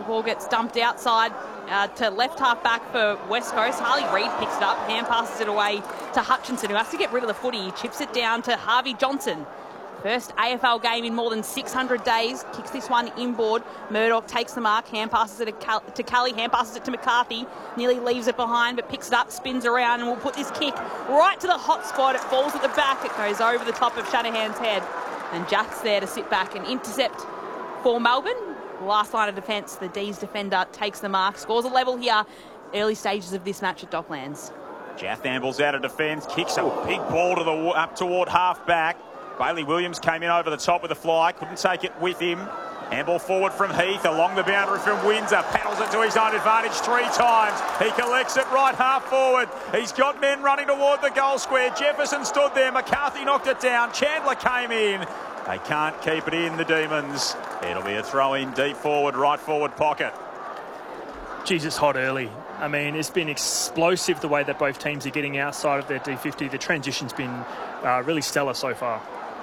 Ball gets dumped outside to left half back for West Coast. Harley Reid picks it up, hand passes it away to Hutchinson, who has to get rid of the footy. He chips it down to Harvey Johnson. First AFL game in more than 600 days. Kicks this one inboard. Murdoch takes the mark. Hand passes it to Kelly. Hand passes it to McCarthy. Nearly leaves it behind, but picks it up, spins around, and will put this kick right to the hot spot. It falls at the back. It goes over the top of Shanahan's head. And Jack's there to sit back and intercept for Melbourne. Last line of defence, the D's defender takes the mark. Scores a level here. Early stages of this match at Docklands. Jaff ambles out of defence. Kicks a big ball to the up toward half back. Bailey Williams came in over the top with a fly, couldn't take it with him. Handball forward from Heath, along the boundary from Windsor, paddles it to his own advantage 3 times. He collects it right half forward. He's got men running toward the goal square. Jefferson stood there, McCarthy knocked it down, Chandler came in. They can't keep it in, the Demons. It'll be a throw in deep forward, right forward pocket. Jesus, hot early. I mean, it's been explosive the way that both teams are getting outside of their D50. The transition's been really stellar so far.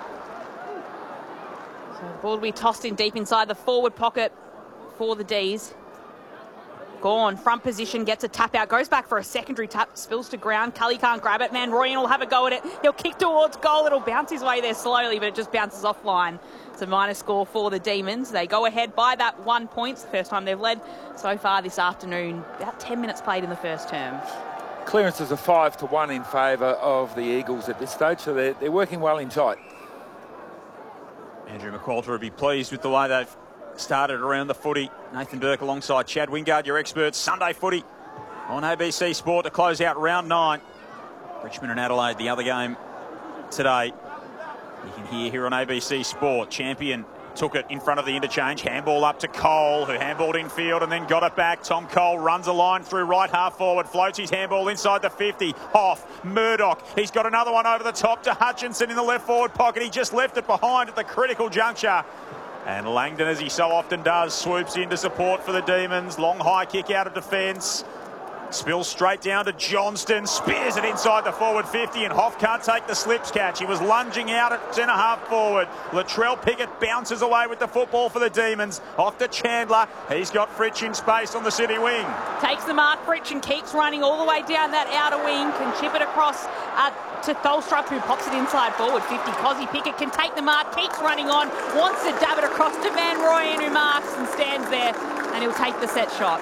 The ball will be tossed in deep inside the forward pocket for the D's. Gone, front position, gets a tap out, goes back for a secondary tap, spills to ground. Cully can't grab it. Man, Royan will have a go at it. He'll kick towards goal. It'll bounce his way there slowly, but it just bounces offline. It's a minor score for the Demons. They go ahead by that 1 point. It's the first time they've led so far this afternoon. About 10 minutes played in the first term. Clearances are 5-1 in favour of the Eagles at this stage, so they're working well in tight. Andrew McQualter would be pleased with the way they've started around the footy. Nathan Burke alongside Chad Wingard, your experts. Sunday footy on ABC Sport to close out round 9. Richmond and Adelaide, the other game today. You can hear here on ABC Sport. Champion took it in front of the interchange. Handball up to Cole, who handballed infield and then got it back. Tom Cole runs a line through right half forward, floats his handball inside the 50. Off, Murdoch. He's got another one over the top to Hutchinson in the left forward pocket. He just left it behind at the critical juncture. And Langdon, as he so often does, swoops in to support for the Demons. Long high kick out of defence. Spills straight down to Johnston, spears it inside the forward 50, and Hoff can't take the slips catch. He was lunging out at centre half forward. Latrell Pickett bounces away with the football for the Demons. Off to Chandler. He's got Fritsch in space on the city wing. Takes the mark, Fritsch, and keeps running all the way down that outer wing. Can chip it across to Tholstrup, who pops it inside forward 50. Cozzy Pickett can take the mark, keeps running on, wants to dab it across to Van Rooyen, who marks and stands there, and he'll take the set shot.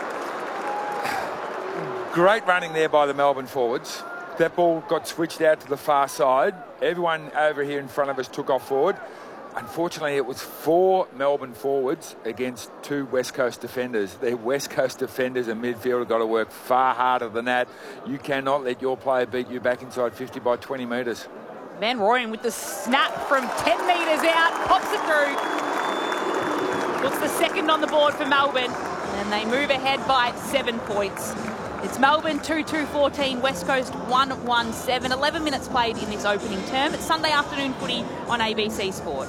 Great running there by the Melbourne forwards. That ball got switched out to the far side. Everyone over here in front of us took off forward. Unfortunately, it was 4 Melbourne forwards against 2 West Coast defenders. Their West Coast defenders and midfield have got to work far harder than that. You cannot let your player beat you back inside 50 by 20 metres. Van Rooyen with the snap from 10 metres out, pops it through. Puts the second on the board for Melbourne, and they move ahead by 7 points. It's Melbourne 2-2-14, West Coast 1-1-7. 11 minutes played in this opening term. It's Sunday afternoon footy on ABC Sport.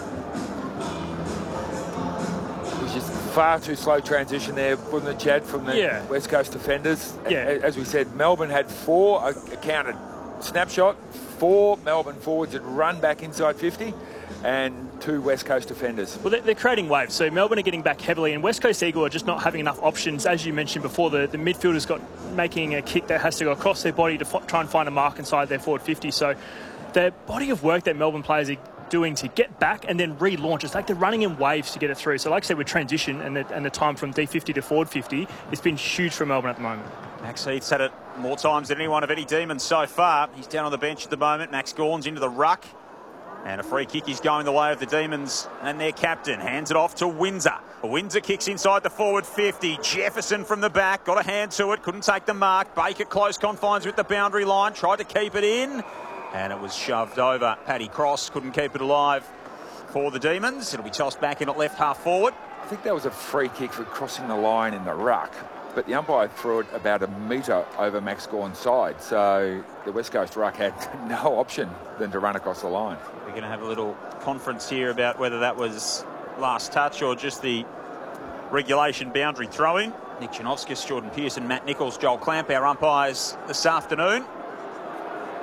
It was just far too slow transition there, wasn't it, Chad, from the West Coast defenders? Yeah. As we said, Melbourne had 4, counted, snapshot, 4 Melbourne forwards had run back inside 50. And 2 West Coast defenders. Well, they're creating waves. So Melbourne are getting back heavily, and West Coast Eagle are just not having enough options. As you mentioned before, the midfielder's got making a kick that has to go across their body to try and find a mark inside their forward 50. So the body of work that Melbourne players are doing to get back and then relaunch, it's like they're running in waves to get it through. So like I said, with transition and the time from D50 to forward 50, it's been huge for Melbourne at the moment. Max Heath's had it more times than anyone of any Demons so far. He's down on the bench at the moment. Max Gawn's into the ruck. And a free kick is going the way of the Demons and their captain. Hands it off to Windsor. Windsor kicks inside the forward 50. Jefferson from the back. Got a hand to it. Couldn't take the mark. Baker close confines with the boundary line. Tried to keep it in. And it was shoved over. Paddy Cross couldn't keep it alive for the Demons. It'll be tossed back in at left half forward. I think that was a free kick for crossing the line in the ruck. But the umpire threw it about a metre over Max Gawn's side. So the West Coast ruck had no option than to run across the line. We're going to have a little conference here about whether that was last touch or just the regulation boundary throw-in. Nick Janovskis, Jordan Pearson, Matt Nichols, Joel Clamp, our umpires this afternoon. As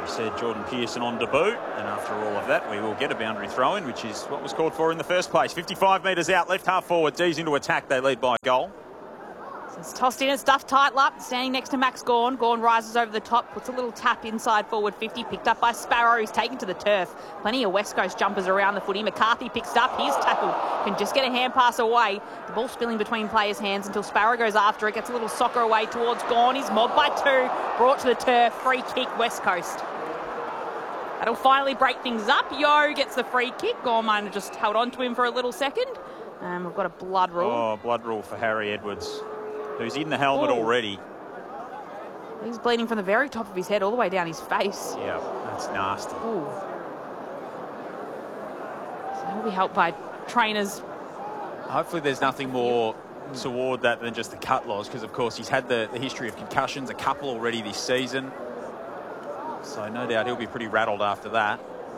we said, Jordan Pearson on debut, and after all of that, we will get a boundary throw-in, which is what was called for in the first place. 55 metres out, left half forward, D's into attack. They lead by a goal. So it's tossed in, it's Duff Tightler, standing next to Max Gawn. Gawn rises over the top, puts a little tap inside forward 50, picked up by Sparrow, who's taken to the turf. Plenty of West Coast jumpers around the footy. McCarthy picks it up, he's tackled, can just get a hand pass away. The ball spilling between players' hands until Sparrow goes after it, gets a little soccer away towards Gawn. He's mobbed by two, brought to the turf, free kick, West Coast. That'll finally break things up. Yo gets the free kick. Gawn might have just held on to him for a little second. And we've got a blood rule. Oh, blood rule for Harry Edwards, who's in the helmet already. He's bleeding from the very top of his head all the way down his face. Yeah, that's nasty. Ooh. So he'll be helped by trainers. Hopefully there's nothing more toward that than just the cut loss, because, of course, he's had the history of concussions, a couple already this season. So no doubt he'll be pretty rattled after that.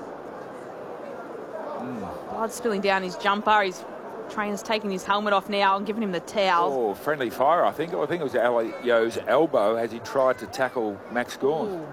Blood spilling down his jumper. His trainer's taking his helmet off now and giving him the towel. Oh, friendly fire, I think. I think it was Yo's elbow as he tried to tackle Max Gawn. Ooh.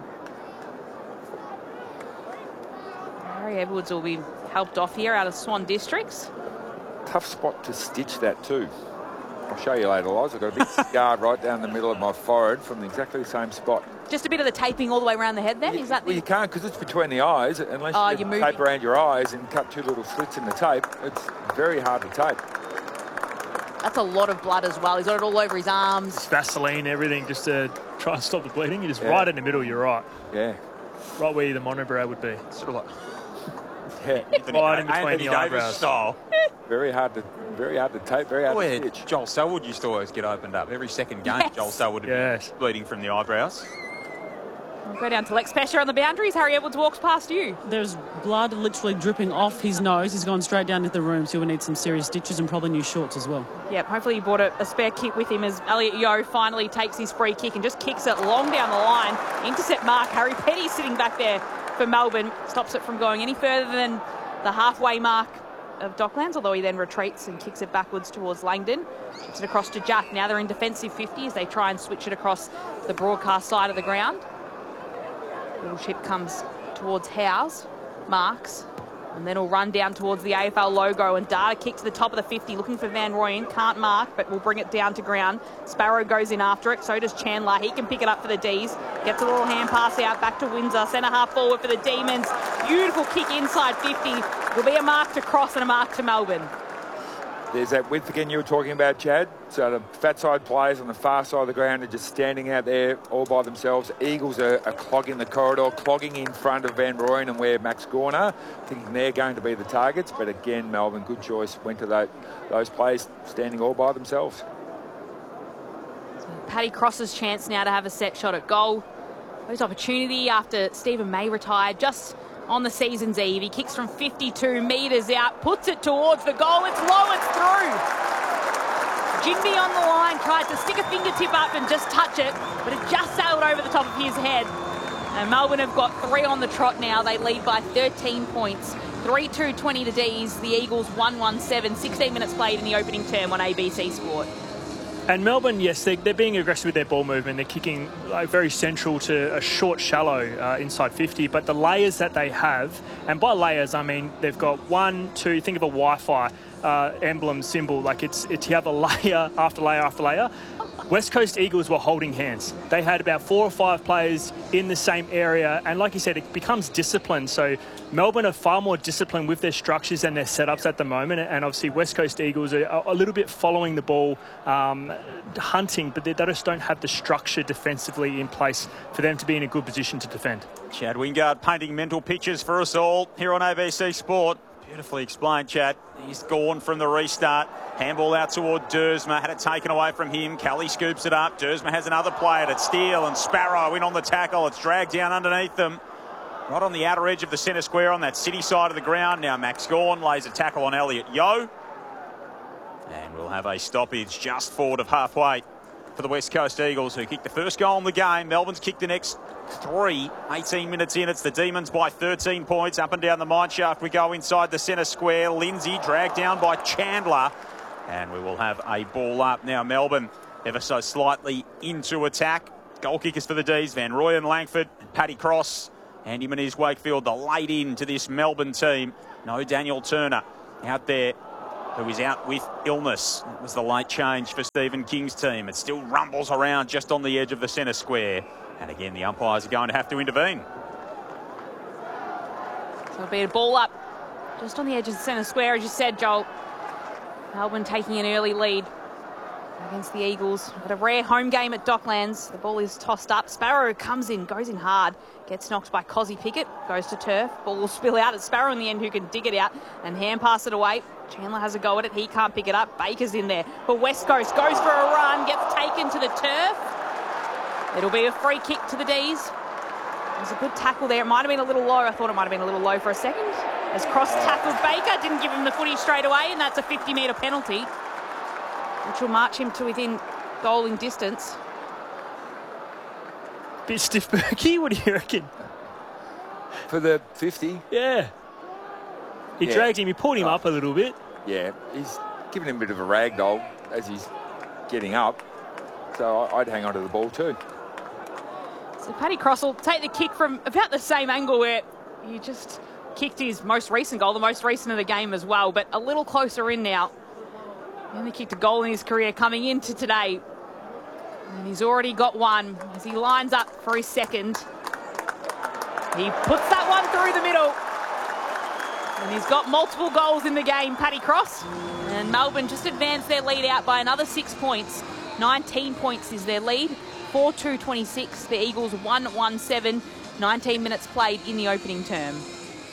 Harry Edwards will be helped off here out of Swan Districts. Tough spot to stitch that too. I'll show you later, Loz. I've got a big scar right down the middle of my forehead from exactly the same spot. Just a bit of the taping all the way around the head then? Is that Well, you can't, because it's between the eyes. Unless you you're tape around your eyes and cut two little slits in the tape, it's very hard to tape. That's a lot of blood as well. He's got it all over his arms. It's Vaseline, everything, just to try and stop the bleeding. It is right in the middle, you're right. Yeah. Right where the monobrow would be. Sort of like Right in between Anthony the Davis eyebrows. style. Very hard to tape, very hard to stitch. Joel Selwood used to always get opened up. Every second game, Yes. Joel Selwood would be bleeding from the eyebrows. We'll go down to Lex Pesher on the boundaries. Harry Edwards walks past you. There's blood literally dripping off his nose. He's gone straight down to the room, so we'll need some serious stitches and probably new shorts as well. Yep, hopefully he brought a spare kit with him as Elliot Yo finally takes his free kick and just kicks it long down the line. Intercept mark. Harry Petty sitting back there for Melbourne. Stops it from going any further than the halfway mark of Docklands, although he then retreats and kicks it backwards towards Langdon. Chips it across to Jack. Now they're in defensive 50 as they try and switch it across the broadcast side of the ground. Little chip comes towards Howes, marks, and then he'll run down towards the AFL logo, and Data kick to the top of the 50, looking for Van Rooyen. Can't mark, but will bring it down to ground. Sparrow goes in after it, so does Chandler. He can pick it up for the D's. Gets a little hand pass out back to Windsor. Centre half forward for the Demons. Beautiful kick inside 50. Will be a mark to Cross and a mark to Melbourne. There's that width again you were talking about, Chad. So the fat side players on the far side of the ground are just standing out there all by themselves. Eagles are clogging the corridor, clogging in front of Van Rooyen and where Max Gawn are, thinking they're going to be the targets. But again, Melbourne, good choice, went to those players standing all by themselves. So Paddy Cross's chance now to have a set shot at goal. His opportunity after Stephen May retired just on the season's eve. He kicks from 52 metres out, puts it towards the goal. It's low, it's through. Jinby on the line, tried to stick a fingertip up and just touch it, but it just sailed over the top of his head. And Melbourne have got 3 on the trot now. They lead by 13 points. 3-2-20 to D's. The Eagles 1-1-7. 16 minutes played in the opening term on ABC Sport. And Melbourne, yes, they're being aggressive with their ball movement. They're kicking very central to a short, shallow inside 50. But the layers that they have, and by layers, I mean they've got 1, 2, think of a Wi-Fi emblem symbol. Like it's you have a layer after layer after layer. West Coast Eagles were holding hands. They had about 4 or 5 players in the same area. And like you said, it becomes discipline. So Melbourne are far more disciplined with their structures and their setups at the moment. And obviously West Coast Eagles are a little bit following the ball, hunting, but they just don't have the structure defensively in place for them to be in a good position to defend. Chad Wingard painting mental pictures for us all here on ABC Sport. Beautifully explained, Chad. He's gone from the restart. Handball out toward Dersma. Had it taken away from him. Kelly scoops it up. Dersma has another player at Steele, and Sparrow in on the tackle. It's dragged down underneath them. Right on the outer edge of the centre square on that city side of the ground. Now Max Gawn lays a tackle on Elliot Yo. And we'll have a stoppage just forward of halfway for the West Coast Eagles, who kicked the first goal in the game. Melbourne's kicked the next 3. 18 minutes in, it's the Demons by 13 points. Up and down the mineshaft we go inside the centre square. Lindsay dragged down by Chandler. And we will have a ball up. Now Melbourne ever so slightly into attack. Goal kickers for the D's, Van Rooyen, Langford, and Paddy Cross Andy Moniz Wakefield, the late in to this Melbourne team. No Daniel Turner out there, who is out with illness. It was the late change for Stephen King's team. It still rumbles around just on the edge of the centre square. And again, the umpires are going to have to intervene. So it'll be a ball up just on the edge of the centre square, as you said, Joel. Melbourne taking an early lead against the Eagles. But a rare home game at Docklands. The ball is tossed up. Sparrow comes in, goes in hard, gets knocked by Cozzy Pickett, goes to turf. Ball will spill out. It's Sparrow in the end who can dig it out and hand pass it away. Chandler has a go at it. He can't pick it up. Baker's in there. But West Coast goes for a run, gets taken to the turf. It'll be a free kick to the D's. There's a good tackle there. It might have been a little low. I thought it might have been a little low for a second. As Cross tackled Baker, didn't give him the footy straight away, and that's a 50-metre penalty, which will march him to within goaling distance. Bit stiff, Berkey. What do you reckon? For the 50? Yeah. He dragged him. He pulled him up a little bit. Yeah, he's giving him a bit of a rag doll as he's getting up. So I'd hang on to the ball too. So Paddy Cross will take the kick from about the same angle where he just kicked his most recent goal, the most recent of the game as well, but a little closer in now. He only kicked a goal in his career coming into today. And he's already got one as he lines up for his second. He puts that one through the middle. And he's got multiple goals in the game, Paddy Cross. And Melbourne just advanced their lead out by another 6 points. 19 points is their lead. 4-2-26. The Eagles 1-1-7. 19 minutes played in the opening term.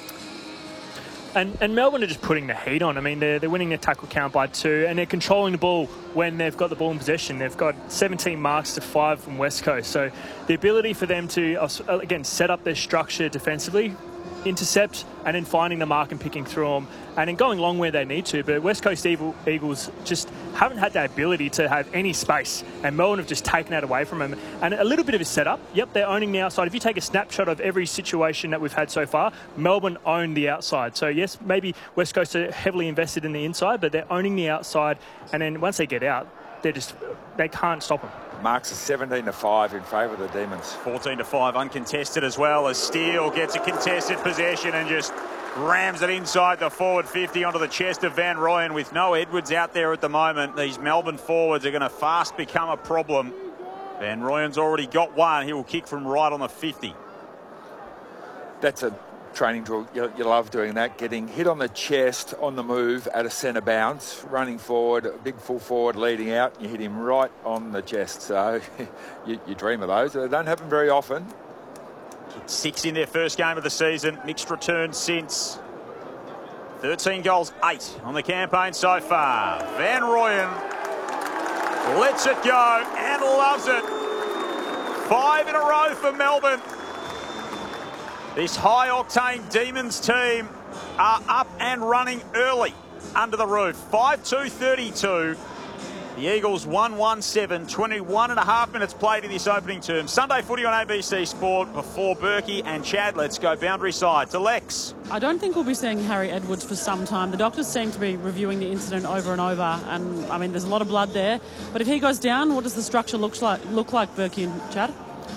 And Melbourne are just putting the heat on. I mean, they're winning their tackle count by 2, and they're controlling the ball when they've got the ball in possession. They've got 17 marks to 5 from West Coast. So the ability for them to, again, set up their structure defensively, intercept, and then finding the mark and picking through them, and then going long where they need to. But West Coast Eagles just haven't had that ability to have any space, and Melbourne have just taken that away from them. And a little bit of a setup. Yep, they're owning the outside. If you take a snapshot of every situation that we've had so far, Melbourne own the outside. So yes, maybe West Coast are heavily invested in the inside, but they're owning the outside, and then once they get out, they can't stop them. Marks are 17-5 in favour of the Demons. 14-5 uncontested as well, as Steele gets a contested possession and just rams it inside the forward 50 onto the chest of Van Rooyen. With no Edwards out there at the moment, these Melbourne forwards are going to fast become a problem. Van Rooyen's already got one. He will kick from right on the 50. That's a training drill. You love doing that, getting hit on the chest on the move at a centre bounce, running forward, a big full forward leading out, and you hit him right on the chest. So you dream of those. They don't happen very often. 6 in their first game of the season. Mixed returns since. 13 goals, 8 on the campaign so far. Van Rooyen lets it go and loves it. 5 in a row for Melbourne. This high-octane Demons team are up and running early under the roof. 5-2-32. The Eagles 1-1-7. 21 and a half minutes played in this opening term. Sunday footy on ABC Sport before Berkey and Chad. Let's go boundary side to Lex. I don't think we'll be seeing Harry Edwards for some time. The doctors seem to be reviewing the incident over and over, and I mean, there's a lot of blood there. But if he goes down, what does the structure look like, Berkey and Chad?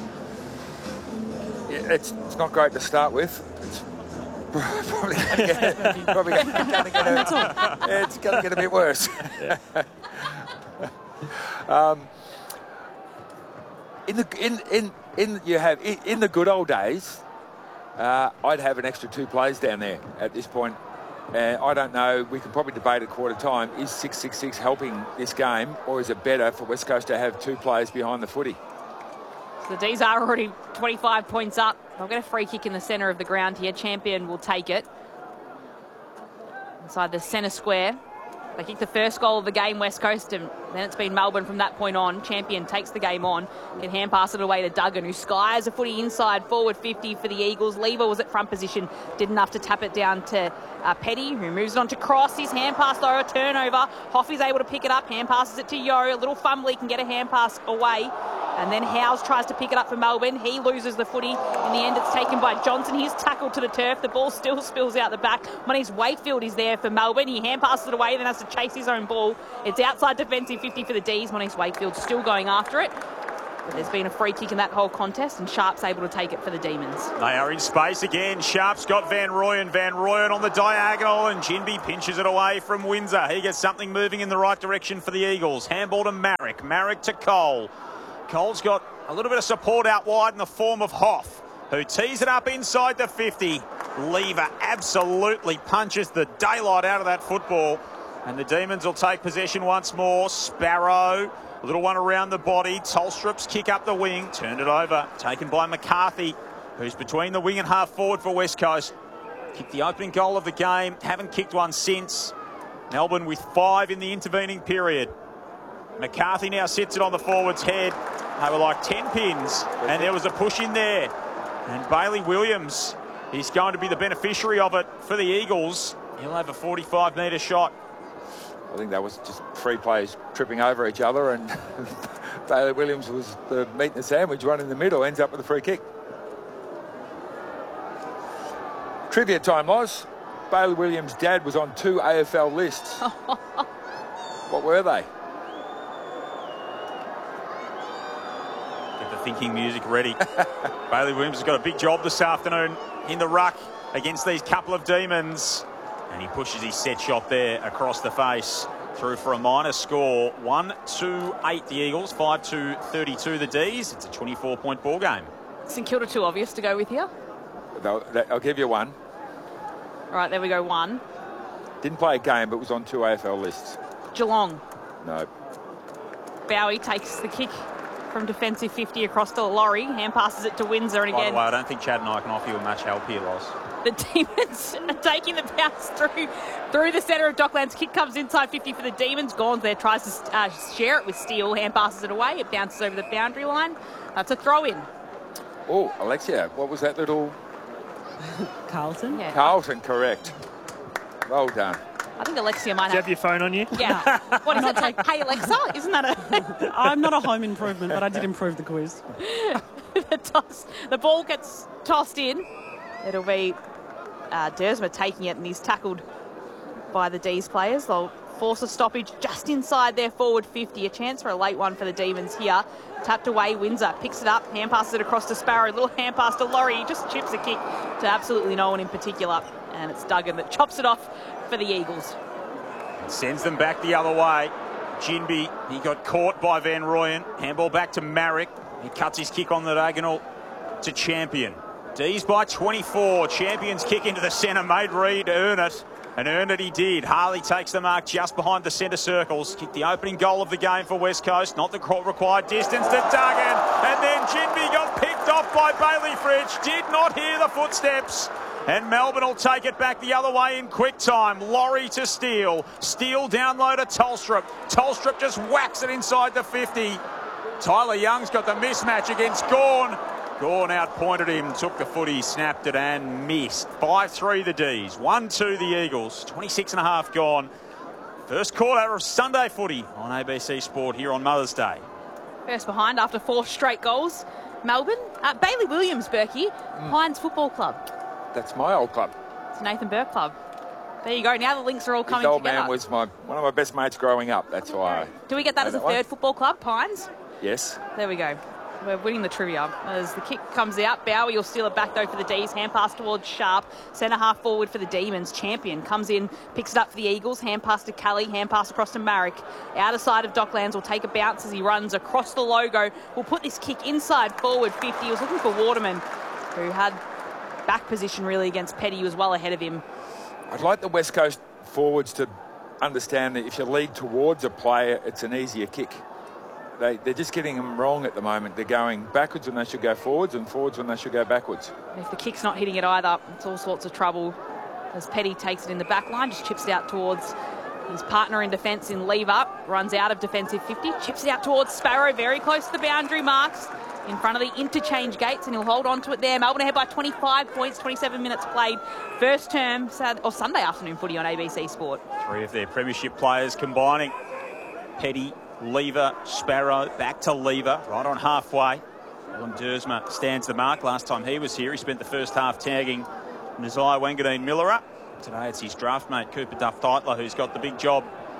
It's not great to start with. It's probably going to get a bit worse. In the good old days, I'd have an extra 2 players down there at this point. I don't know. We can probably debate at quarter time. Is 6-6-6 helping this game, or is it better for West Coast to have 2 players behind the footy? The D's are already 25 points up. They'll get a free kick in the centre of the ground here. Champion will take it. Inside the centre square. They kick the first goal of the game, West Coast, and then it's been Melbourne from that point on. Champion takes the game on. Can hand pass it away to Duggan, who skies a footy inside forward 50 for the Eagles. Lever was at front position, did enough to tap it down to Petty, who moves it on to Cross. His hand pass though, a turnover. Hoffy's able to pick it up, hand passes it to Yo. A little fumbly, can get a hand pass away. And then Howes tries to pick it up for Melbourne. He loses the footy. In the end, it's taken by Johnson. He's tackled to the turf. The ball still spills out the back. Moniz Wakefield is there for Melbourne. He hand passes it away, then has to chase his own ball. It's outside defensive 50 for the D's. Moniz Wakefield still going after it. But there's been a free kick in that whole contest, and Sharp's able to take it for the Demons. They are in space again. Sharp's got Van Rooyen. Van Rooyen on the diagonal, and Ginbey pinches it away from Windsor. He gets something moving in the right direction for the Eagles. Handball to Marek. Marek to Cole. Cole's got a little bit of support out wide in the form of Hoff, who tees it up inside the 50. Lever absolutely punches the daylight out of that football. And the Demons will take possession once more. Sparrow, a little one around the body. Tolstrup's kick up the wing. Turned it over. Taken by McCarthy, who's between the wing and half forward for West Coast. Kicked the opening goal of the game. Haven't kicked one since. Melbourne with 5 in the intervening period. McCarthy now sits it on the forward's head. They were like 10 pins, and there was a push in there. And Bailey Williams is going to be the beneficiary of it for the Eagles. He'll have a 45-metre shot. I think that was just 3 players tripping over each other, and Bailey Williams was the meat in the sandwich, one in the middle, ends up with a free kick. Trivia time, Loz. Bailey Williams' dad was on 2 AFL lists. What were they? Get the thinking music ready. Bailey Williams has got a big job this afternoon in the ruck against these couple of Demons. And he pushes his set shot there across the face. Through for a minor score. 1-2-8 the Eagles, 5-2-32 the Ds. It's a 24-point ball game. St Kilda too obvious to go with here. I'll give you one. All right, there we go, 1. Didn't play a game, but was on 2 AFL lists. Geelong. No. Bowie takes the kick from defensive 50 across to Laurie. Hand passes it to Windsor, and By again, the way, I don't think Chad and I can offer you much help here, Loz. the Demons are taking the bounce through the centre of Docklands. Kick comes inside 50 for the Demons. Gauns there tries to share it with Steele. Hand passes it away. It bounces over the boundary line. That's a throw-in. Oh, Alexia, what was that little... Carlton? Yeah. Carlton, correct. Well done. I think Alexia might Do you have your phone on you? Yeah. What is it? Hey, Alexa? Isn't that a... I'm not a home improvement, but I did improve the quiz. The ball gets tossed in. It'll be Dersma taking it, and he's tackled by the D's players. They'll force a stoppage just inside their forward 50. A chance for a late one for the Demons here. Tapped away, Windsor picks it up, hand passes it across to Sparrow. Little hand pass to Laurie. He just chips a kick to absolutely no one in particular. And it's Duggan that chops it off for the Eagles. Sends them back the other way. Ginbey, he got caught by Van Rooyen. Handball back to Marek. He cuts his kick on the diagonal to Champion. D's by 24. Champion's kick into the centre made Reid earn it. And earn it he did. Harley takes the mark just behind the centre circles. Kicked the opening goal of the game for West Coast. Not the required distance to Duggan. And then Ginbey got picked off by Bailey Fritsch. Did not hear the footsteps. And Melbourne will take it back the other way in quick time. Laurie to Steele. Steele down low to Tolstrup. Tolstrup just whacks it inside the 50. Tyler Young's got the mismatch against Gawn. Gawn outpointed him, took the footy, snapped it and missed. 5-3 the Ds, 1-2 the Eagles, 26.5 gone. First quarter of Sunday footy on ABC Sport here on Mother's Day. First behind after 4 straight goals. Melbourne, Bailey Williams, Berkey, Pines Football Club. That's my old club. It's Nathan Burke Club. There you go. Now the links are all coming His old together. man was one of my best mates growing up. That's why. Do we get that as a third football club, Pines? Yes. There we go. We're winning the trivia. As the kick comes out, Bowie will steal it back though for the Ds. Hand pass towards Sharp. Centre half forward for the Demons. Champion comes in, picks it up for the Eagles. Hand pass to Kelly. Hand pass across to Marek. Outer side of Docklands will take a bounce as he runs across the logo. Will put this kick inside forward 50. He was looking for Waterman, who had back position really against Petty. He was well ahead of him. I'd like the West Coast forwards to understand that if you lead towards a player, it's an easier kick. They're just getting them wrong at the moment. They're going backwards when they should go forwards and forwards when they should go backwards. If the kick's not hitting it either, it's all sorts of trouble. As Petty takes it in the back line, just chips it out towards his partner in defence in Lever. Runs out of defensive 50, chips it out towards Sparrow, very close to the boundary marks. In front of the interchange gates, and he'll hold on to it there. Melbourne ahead by 25 points, 27 minutes played. First term, Sunday afternoon footy on ABC Sport. 3 of their premiership players combining. Petty, Lever, Sparrow, back to Lever, right on halfway. Alan Dersma stands the mark. Last time he was here, he spent the first half tagging Nazai Wangadeen Miller up. Today it's his draft mate, Cooper Duff-Deitler, who's got the big job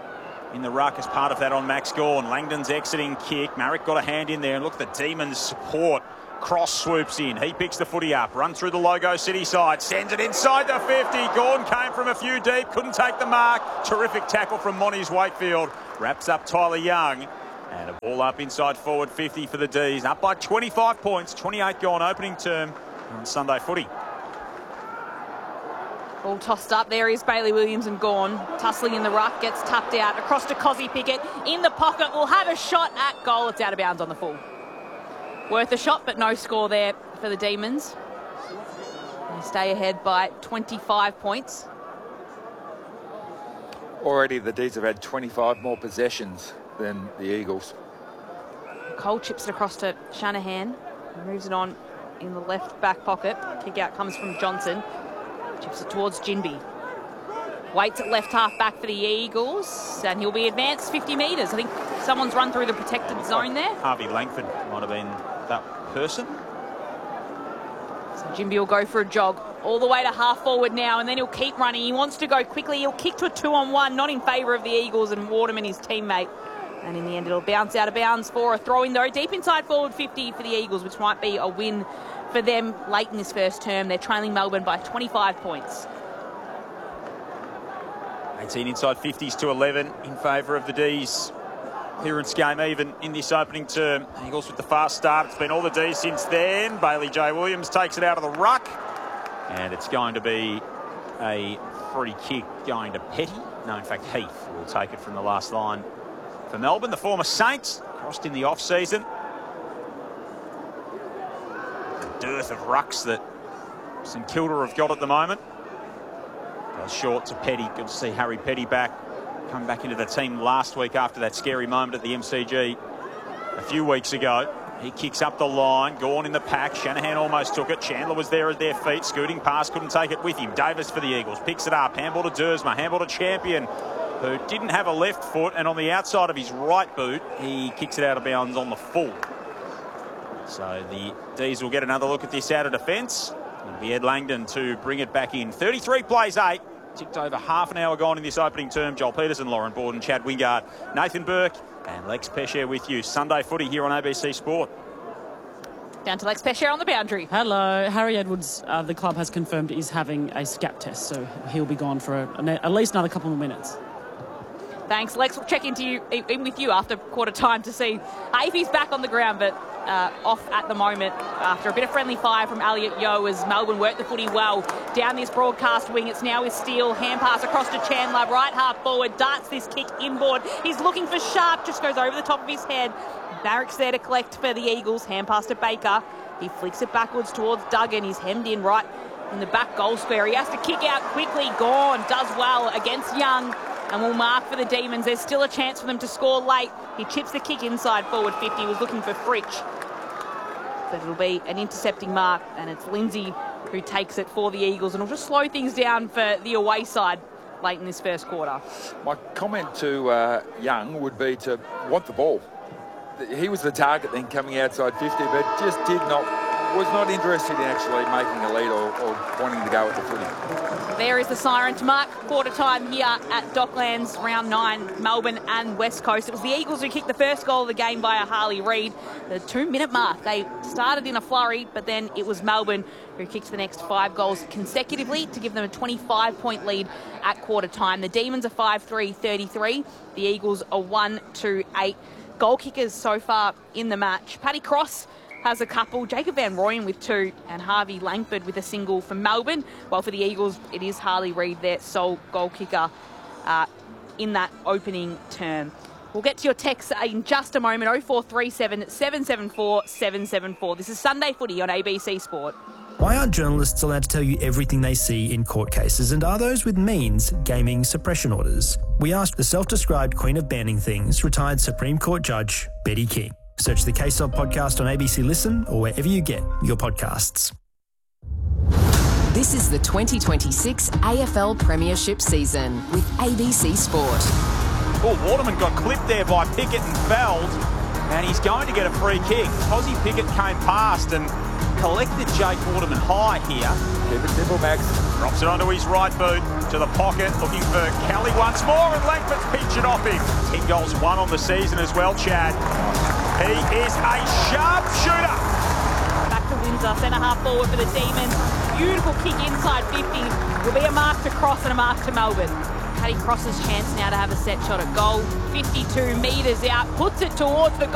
in the ruck as part of that on Max Gawn. Langdon's exiting kick. Marek got a hand in there, and look, the Demons support. Cross swoops in. He picks the footy up. Run through the Logo City side. Sends it inside the 50. Gawn came from a few deep. Couldn't take the mark. Terrific tackle from Moniz Wakefield. Wraps up Tyler Young. And a ball up inside forward 50 for the D's. Up by 25 points. 28 gone opening term on Sunday footy. All tossed up. There is Bailey Williams and Gawn. Tussling in the ruck. Gets tapped out. Across to Cozzy Pickett. In the pocket. Will have a shot at goal. It's out of bounds on the full. Worth a shot, but no score there for the Demons. They stay ahead by 25 points. Already the D's have had 25 more possessions than the Eagles. Cole chips it across to Shanahan. Moves it on in the left back pocket. Kick out comes from Johnson. Chips it towards Ginbey. Waits at left half back for the Eagles, and he'll be advanced 50 metres. I think someone's run through the protected zone there. Harvey Langford might have been that person. So Ginbey will go for a jog all the way to half forward now, and then he'll keep running. He wants to go quickly. He'll kick to a 2-on-1, not in favour of the Eagles and Waterman, his teammate. And in the end, it'll bounce out of bounds for a throw-in, though. Deep inside forward 50 for the Eagles, which might be a win for them late in this first term. They're trailing Melbourne by 25 points. 18 inside 50s to 11 in favour of the D's. Appearance game even in this opening term. Eagles with the fast start. It's been all the D's since then. Bailey J. Williams takes it out of the ruck. And it's going to be a free kick going to Petty. No, in fact, Heath will take it from the last line for Melbourne. The former Saints crossed in the off-season. The dearth of rucks that St Kilda have got at the moment. Goes short to Petty. Good to see Harry Petty back. Come back into the team last week after that scary moment at the MCG a few weeks ago. He kicks up the line. Gawn in the pack. Shanahan almost took it. Chandler was there at their feet. Scooting past. Couldn't take it with him. Davis for the Eagles. Picks it up. Handball to Dersma. Handball to Champion, who didn't have a left foot. And on the outside of his right boot, he kicks it out of bounds on the full. So the D's will get another look at this out of defence. It'll be Ed Langdon to bring it back in. 33 plays 8. Ticked over half an hour gone in this opening term. Joel Peterson, Lauren Borden, Chad Wingard, Nathan Burke and Lex Pesher with you. Sunday footy here on ABC Sport. Down to Lex Pesher on the boundary. Hello. Harry Edwards, the club has confirmed, is having a SCAP test, so he'll be gone for at least another couple of minutes. Thanks, Lex. We'll check in with you after quarter time to see if he's back on the ground, but off at the moment after a bit of friendly fire from Elliot Yeo as Melbourne worked the footy well down this broadcast wing. It's now with Steele. Hand pass across to Chandler. Right half forward. Darts this kick inboard. He's looking for Sharp. Just goes over the top of his head. Barrick's there to collect for the Eagles. Hand pass to Baker. He flicks it backwards towards Duggan. He's hemmed in right in the back goal square. He has to kick out quickly. Gawn does well against Young and will mark for the Demons. There's still a chance for them to score late. He chips the kick inside forward 50. He was looking for Fritsch. But it'll be an intercepting mark, and it's Lindsay who takes it for the Eagles, and it'll just slow things down for the away side late in this first quarter. My comment to Young would be to want the ball. He was the target then coming outside 50, but just was not interested in actually making a lead or wanting to go with the footy. There is the siren to mark quarter time here at Docklands, round 9, Melbourne and West Coast. It was the Eagles who kicked the first goal of the game by Harley Reid. The 2-minute mark, they started in a flurry, but then it was Melbourne who kicked the next 5 goals consecutively to give them a 25-point lead at quarter time. The Demons are 5-3-33. The Eagles are 1-2-8. Goal kickers so far in the match. Paddy Cross has a couple, Jacob Van Rooyen with 2, and Harvey Langford with a single for Melbourne. While for the Eagles, it is Harley Reid, their sole goal kicker in that opening term. We'll get to your texts in just a moment. 0437 774 774. This is Sunday Footy on ABC Sport. Why aren't journalists allowed to tell you everything they see in court cases, and are those with means gaming suppression orders? We asked the self-described queen of banning things, retired Supreme Court Judge Betty King. Search the Case Of podcast on ABC Listen or wherever you get your podcasts. This is the 2026 AFL Premiership season with ABC Sport. Oh, Waterman got clipped there by Pickett and Feld. And he's going to get a free kick. Posy Pickett came past and collected Jake Waterman high here. Keep it simple, Max. Drops it onto his right boot, to the pocket, looking for Kelly once more, and Langford's pinched it off him. 10 goals, 1 on the season as well, Chad. He is a sharpshooter. Back to Windsor, centre-half forward for the Demons. Beautiful kick inside 50. Will be a mark to Cross and a mark to Melbourne. Paddy Cross's chance now to have a set shot at goal. 52 metres out, puts it towards the